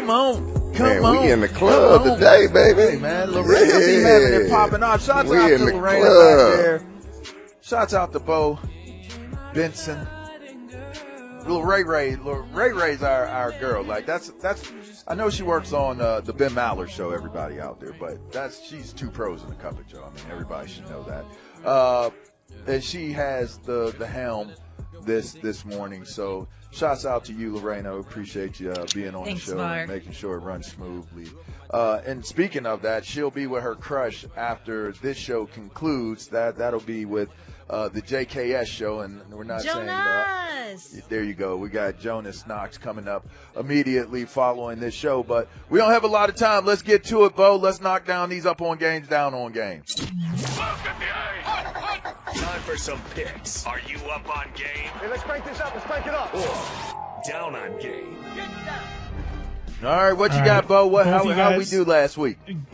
Come on. Man, we in the club today, baby. Hey, man, Lorena be having it popping off. Shouts We out in to the Lorena club. back there. Shouts out to Bo Benson. Little Ray Ray's our girl. Like that's. I know she works on the Ben Maller show. Everybody out there, but she's two pros in the coverage, Joe. I mean, everybody should know that. And she has the helm this morning. So shouts out to you, Lorena. Appreciate you being on the show and making sure it runs smoothly. And speaking of that, she'll be with her crush after this show concludes. That'll be with the JKS show, and we're not saying there you go. We got Jonas Knox coming up immediately following this show, but we don't have a lot of time. Let's get to it, Bo. Let's knock down these up on games, down on games. Time for some picks. Are you up on game? Hey, let's crank this up. Let's crank it up. Or down on game? All right, what you got, Bo? How we do last week?